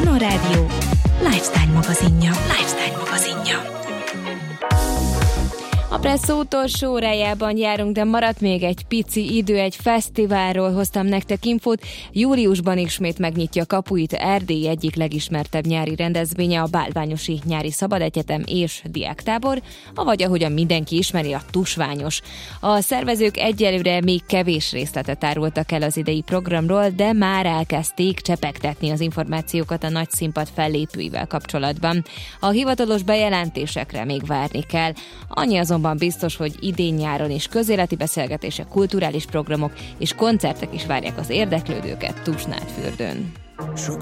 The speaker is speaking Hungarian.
Manna Rádió Lifestyle magazinja. A Presszó utolsó órájában járunk, de maradt még egy pici idő, egy fesztiválról hoztam nektek infót. Júliusban ismét megnyitja kapuit Erdély egyik legismertebb nyári rendezvénye, a Bálványosi Nyári Szabadegyetem és Diáktábor, avagy ahogyan mindenki ismeri, a Tusványos. A szervezők egyelőre még kevés részletet árultak el az idei programról, de már elkezdték csepegtetni az információkat a nagy színpad fellépőivel kapcsolatban. A hivatalos bejelentésekre még várni kell. Annyi azonban biztos, hogy idén-nyáron is közéleti beszélgetések, kulturális programok és koncertek is várják az érdeklődőket Tusnádfürdőn.